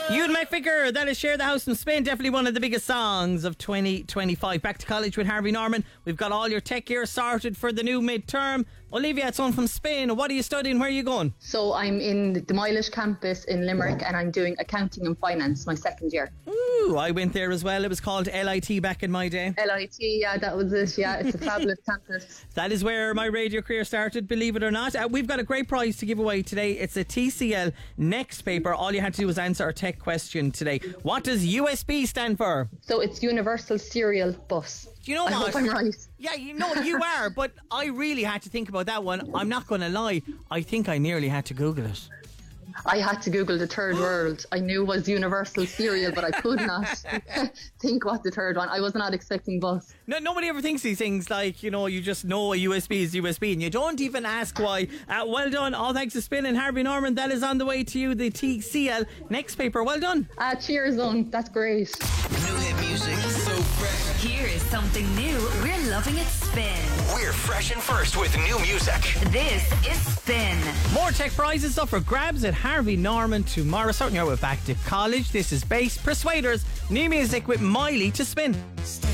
Ewan McVicker, that is Share the House in Spain. Definitely one of the biggest songs of 2025. Back to college with Harvey Norman. We've got all your tech gear sorted for the new midterm. Olivia, it's on from Spain. What are you studying? Where are you going? So I'm in the Moilish campus in Limerick and I'm doing accounting and finance my second year. Ooh, I went there as well. It was called LIT back in my day. LIT, yeah, that was it. Yeah, it's a fabulous campus. That is where my radio career started, believe it or not. We've got a great prize to give away today. It's a TCL Next paper. All you had to do was answer our tech question today. What does USB stand for? So it's Universal Serial Bus. Do you know what? I hope I'm right. Yeah, you know you are, but I really had to think about that one. I'm not going to lie. I think I nearly had to Google it. I had to Google the third world. I knew it was Universal Serial, but I could not think what the third one. I was not expecting bus. No, nobody ever thinks these things like, you know, you just know a USB is USB and you don't even ask why. Well done. All thanks to Spin and Harvey Norman. That is on the way to you, the TCL Next paper. Well done. Cheers, on. That's great. New hit music, so fresh. Here is something new. We're loving it, Spin. We're fresh and first with new music. This is Spin. More tech prizes up for grabs at Harvey Norman tomorrow. Starting out with Back to College. This is Bass Persuaders. New music with Miley to Spin.